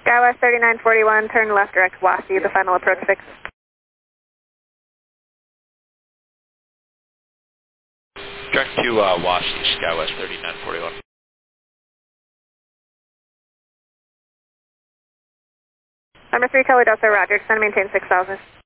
SkyWest 3941, turn left direct Wassy, the final approach fix. Direct to Wassy, SkyWest 3941. Number 3, Charlie Delta, roger, extend and maintain 6000.